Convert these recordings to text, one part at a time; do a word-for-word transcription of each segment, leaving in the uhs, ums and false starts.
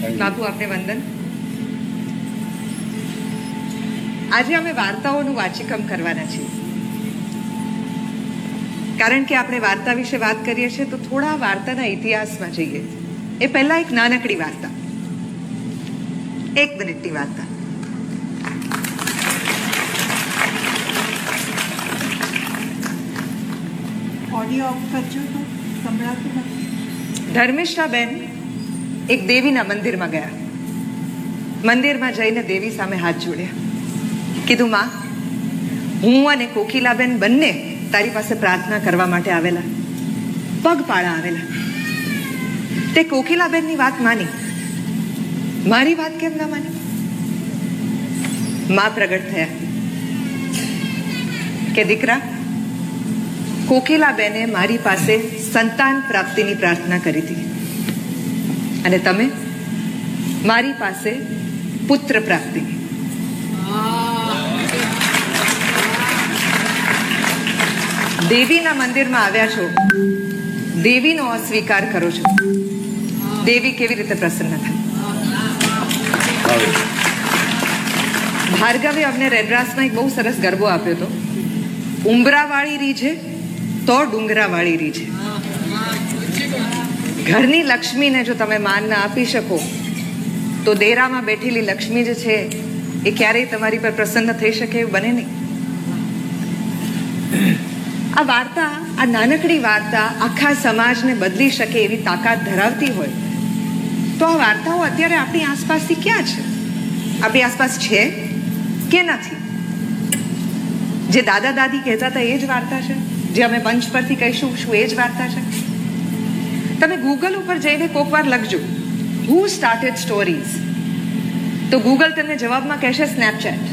બાપુ આપને વંદન. આજે અમે વાર્તાઓનું વાચીકમ કરવાના છીએ, કારણ કે આપણે વાર્તા વિશે વાત કરીએ છીએ તો થોડા વાર્તાના ઇતિહાસમાં જઈએ. એ પહેલા એક નાનકડી વાર્તા, એક મિનિટની વાર્તા. ઓડિયો ઓફ કરજો તો સંભળાતું નથી. ધર્મિષ્ઠાબેન એક દેવીના મંદિરમાં ગયા. મંદિરમાં જઈને દેવી સામે હાથ જોડ્યા. કીધું, માં, હું અને કોકિલાબેન બંને તારી પાસે પ્રાર્થના કરવા માટે આવેલા, પગપાળા આવેલા. તે કોકિલાબેનની વાત માની, મારી વાત કેમ ના માની? માં પ્રગટ થયા કે દીકરા, કોકિલાબેને મારી પાસે સંતાન પ્રાપ્તિની પ્રાર્થના કરી હતી અને તમે મારી પાસે પુત્ર પ્રાપ્તિની. દેવીના મંદિરમાં આવ્યા છો, દેવીનો અસ્વીકાર કરો છો, દેવી કેવી રીતે પ્રસન્ન થાય? ભાર્ગવે અમને રેડરાસમાં એક બહુ સરસ ગરબો આપ્યો હતો. ઉંબરાવાળી રીછે તો ડુંગરાવાળી રીછે. ઘરની લક્ષ્મીને જો તમે માન ના આપી શકો તો દેરામાં બેઠેલી લક્ષ્મી જે છે એ ક્યારેય તમારી પર પ્રસન્ન થઈ શકે એવું બને નહીં. આ વાર્તા, આ નાનકડી વાર્તા આખા સમાજને બદલી શકે એવી તાકાત ધરાવતી હોય તો આ વાર્તાઓ અત્યારે આપણી આસપાસથી ક્યાં છે? આપણી આસપાસ છે કે નથી? જે દાદા દાદી કહેતા હતા એ જ વાર્તા છે? જે અમે મંચ પરથી કહીશું શું એ જ વાર્તા છે? તમે ગૂગલ ઉપર જઈને કોક વાર લખજો હુ સ્ટાર્ટેડ સ્ટોરીઝ, તો ગૂગલ તમને જવાબમાં કહેશે સ્નેપચેટ.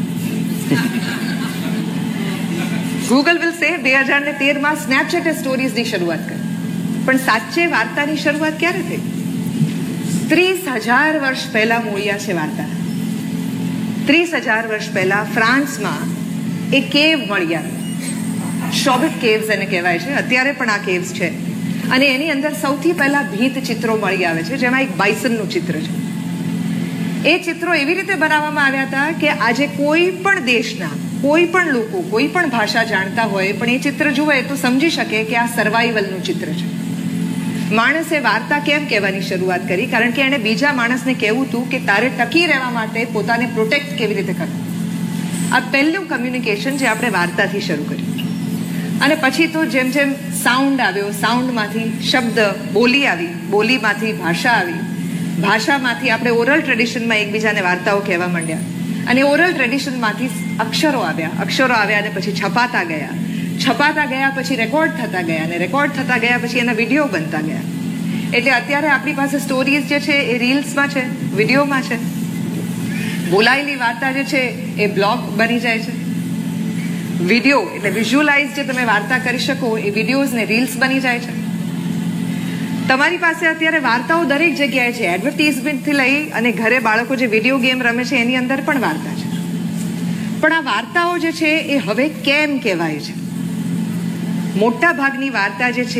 ગૂગલ વિલ સે બે હજાર ને તેર માં સ્નેપચેટે સ્ટોરીઝની શરૂઆત કરી. પણ સાચે વાર્તાની શરૂઆત ક્યારે થઈ? ત્રીસ હજાર વર્ષ પહેલા મૂળિયા છે વાર્તા. ત્રીસ હજાર વર્ષ પહેલા ફ્રાન્સમાં એક કેવ મળ્યા, શોબિટ કેવ્સ એને કહેવાય છે. અત્યારે પણ આ કેવ્સ છે અને એની અંદર સૌથી પહેલા ભીંત ચિત્રો મળી આવે છે, જેમાં એક બાઇસનનું ચિત્ર છે. એ ચિત્રો એવી રીતે બનાવવામાં આવ્યા હતા કે આજે કોઈ પણ દેશના કોઈ પણ લોકો કોઈ પણ ભાષા જાણતા હોય પણ એ ચિત્ર જુએ તો સમજી શકે કે આ સર્વાઈવલનું ચિત્ર છે. માણસે વાર્તા કેમ કહેવાની શરૂઆત કરી? કારણ કે એણે બીજા માણસને કહેવું હતું કે તારે ટકી રહેવા માટે પોતાને પ્રોટેક્ટ કેવી રીતે કરવું. આ પહેલું કમ્યુનિકેશન જે આપણે વાર્તાથી શરૂ કર્યું. અને પછી તો જેમ જેમ સાઉન્ડ આવ્યો, સાઉન્ડમાંથી શબ્દ, બોલી આવી, બોલીમાંથી ભાષા આવી, ભાષામાંથી આપણે ઓરલ ટ્રેડિશનમાં એકબીજાને વાર્તાઓ કહેવા માંડ્યા અને ઓરલ ટ્રેડિશનમાંથી અક્ષરો આવ્યા, અક્ષરો આવ્યા અને પછી છપાતા ગયા, છપાતા ગયા પછી રેકોર્ડ થતા ગયા અને રેકોર્ડ થતા ગયા પછી એના વિડીયો બનતા ગયા. એટલે અત્યારે આપણી પાસે સ્ટોરીઝ જે છે એ રીલ્સમાં છે, વિડીયોમાં છે. બોલાયેલી વાર્તા જે છે એ બ્લોગ બની જાય છે. વિડીયો એટલે વિઝ્યુઅલાઇઝ જે તમે વાર્તા કરી શકો એ વિડીયોઝ ને રીલ્સ બની જાય છે. તમારી પાસે અત્યારે વાર્તાઓ દરેક જગ્યાએ છે. એડવર્ટાઇઝમેન્ટથી લઈ અને ઘરે બાળકો જે વિડીયો ગેમ રમે છે એની અંદર પણ વાર્તા છે. પણ આ વાર્તાઓ જે છે એ હવે કેમ કહેવાય છે? મોટા ભાગની વાર્તા જે છે